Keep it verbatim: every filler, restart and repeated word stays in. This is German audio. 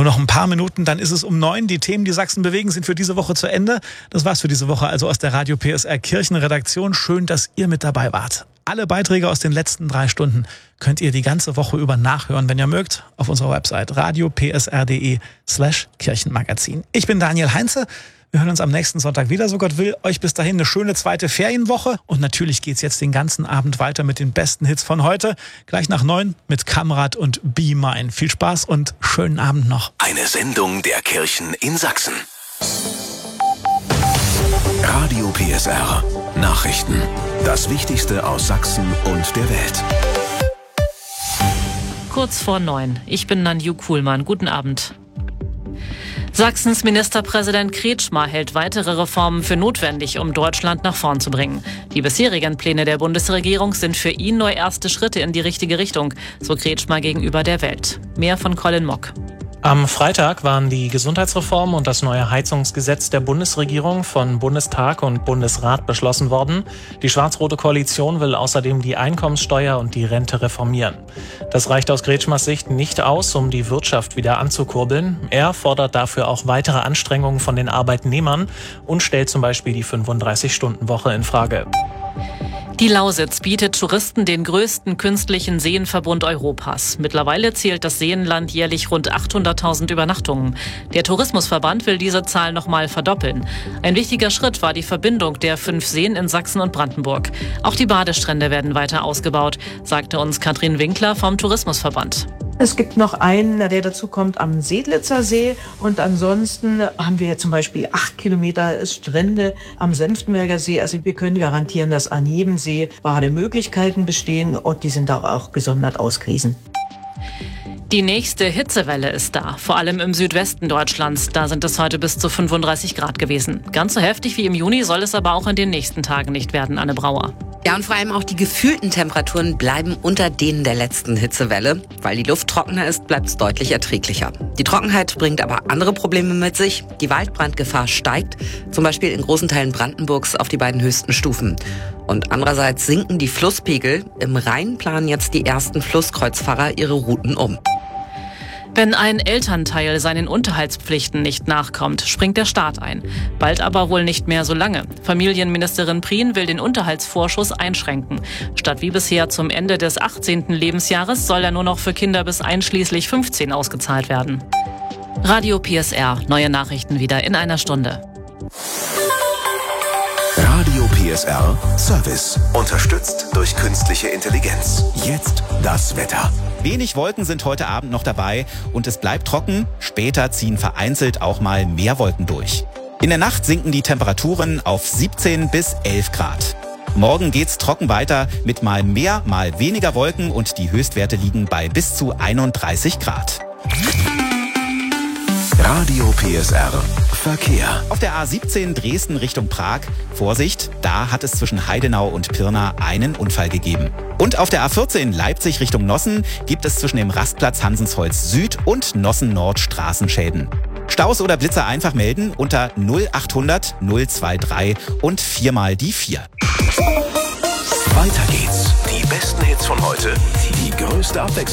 noch ein paar Minuten, dann ist es um neun. Die Themen, die Sachsen bewegen, sind für diese Woche zu Ende. Das war's für diese Woche also aus der Radio P S R Kirchenredaktion. Schön, dass ihr mit dabei wart. Alle Beiträge aus den letzten drei Stunden könnt ihr die ganze Woche über nachhören, wenn ihr mögt, auf unserer Website radio p s r punkt d e slash kirchenmagazin. Ich bin Daniel Heinze. Wir hören uns am nächsten Sonntag wieder, so Gott will. Euch bis dahin eine schöne zweite Ferienwoche. Und natürlich geht's jetzt den ganzen Abend weiter mit den besten Hits von heute. Gleich nach neun mit Kamrat und Be Mine. Viel Spaß und schönen Abend noch. Eine Sendung der Kirchen in Sachsen. Radio P S R. Nachrichten. Das Wichtigste aus Sachsen und der Welt. Kurz vor neun. Ich bin Nanju Kuhlmann. Guten Abend. Sachsens Ministerpräsident Kretschmer hält weitere Reformen für notwendig, um Deutschland nach vorn zu bringen. Die bisherigen Pläne der Bundesregierung sind für ihn nur erste Schritte in die richtige Richtung, so Kretschmer gegenüber der Welt. Mehr von Colin Mock. Am Freitag waren die Gesundheitsreform und das neue Heizungsgesetz der Bundesregierung von Bundestag und Bundesrat beschlossen worden. Die schwarz-rote Koalition will außerdem die Einkommenssteuer und die Rente reformieren. Das reicht aus Kretschmers Sicht nicht aus, um die Wirtschaft wieder anzukurbeln. Er fordert dafür auch weitere Anstrengungen von den Arbeitnehmern und stellt zum Beispiel die fünfunddreißig-Stunden-Woche in Frage. Die Lausitz bietet Touristen den größten künstlichen Seenverbund Europas. Mittlerweile zählt das Seenland jährlich rund achthunderttausend Übernachtungen. Der Tourismusverband will diese Zahl nochmal verdoppeln. Ein wichtiger Schritt war die Verbindung der fünf Seen in Sachsen und Brandenburg. Auch die Badestrände werden weiter ausgebaut, sagte uns Katrin Winkler vom Tourismusverband. Es gibt noch einen, der dazu kommt am Sedlitzer See, und ansonsten haben wir zum Beispiel acht Kilometer Strände am Senftenberger See. Also wir können garantieren, dass an jedem See Bademöglichkeiten bestehen und die sind auch gesondert ausgewiesen. Die nächste Hitzewelle ist da, vor allem im Südwesten Deutschlands. Da sind es heute bis zu fünfunddreißig Grad gewesen. Ganz so heftig wie im Juni soll es aber auch in den nächsten Tagen nicht werden, Anne Brauer. Ja, und vor allem auch die gefühlten Temperaturen bleiben unter denen der letzten Hitzewelle. Weil die Luft trockener ist, bleibt es deutlich erträglicher. Die Trockenheit bringt aber andere Probleme mit sich. Die Waldbrandgefahr steigt, zum Beispiel in großen Teilen Brandenburgs auf die beiden höchsten Stufen. Und andererseits sinken die Flusspegel. Im Rhein planen jetzt die ersten Flusskreuzfahrer ihre Routen um. Wenn ein Elternteil seinen Unterhaltspflichten nicht nachkommt, springt der Staat ein. Bald aber wohl nicht mehr so lange. Familienministerin Prien will den Unterhaltsvorschuss einschränken. Statt wie bisher zum Ende des achtzehnten Lebensjahres soll er nur noch für Kinder bis einschließlich fünfzehn ausgezahlt werden. Radio P S R, neue Nachrichten wieder in einer Stunde. Radio P S R Service. Unterstützt durch künstliche Intelligenz. Jetzt das Wetter. Wenig Wolken sind heute Abend noch dabei und es bleibt trocken. Später ziehen vereinzelt auch mal mehr Wolken durch. In der Nacht sinken die Temperaturen auf siebzehn bis elf Grad. Morgen geht's trocken weiter mit mal mehr, mal weniger Wolken und die Höchstwerte liegen bei bis zu einunddreißig Grad. Radio P S R Verkehr. Auf der A siebzehn Dresden Richtung Prag. Vorsicht, da hat es zwischen Heidenau und Pirna einen Unfall gegeben. Und auf der A vierzehn Leipzig Richtung Nossen gibt es zwischen dem Rastplatz Hansensholz Süd und Nossen Nord Straßenschäden. Staus oder Blitzer einfach melden unter null achthundert null dreiundzwanzig und viermal die vier. Weiter geht's. Die besten Hits von heute, die größte Abwechslung.